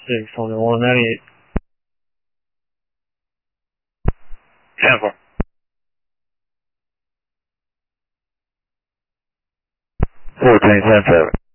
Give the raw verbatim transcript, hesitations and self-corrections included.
six, only one ninety-eight. ten four. four twenty, ten seven.